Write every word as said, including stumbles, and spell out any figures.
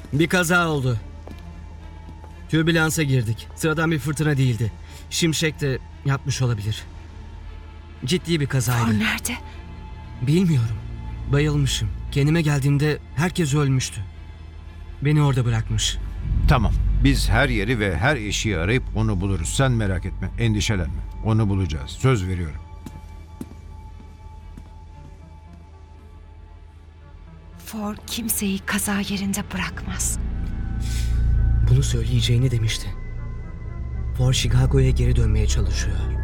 Bir kaza oldu. Türbülansa girdik. Sıradan bir fırtına değildi. Şimşek de yapmış olabilir. Ciddi bir kazaydı. Ford nerede? Bilmiyorum. Bayılmışım. Kendime geldiğimde herkes ölmüştü. Beni orada bırakmış. Tamam. Biz her yeri ve her eşiği arayıp onu buluruz. Sen merak etme. Endişelenme. Onu bulacağız. Söz veriyorum. Ford kimseyi kaza yerinde bırakmaz. Bunu söyleyeceğini demişti. Ford Chicago'ya geri dönmeye çalışıyor.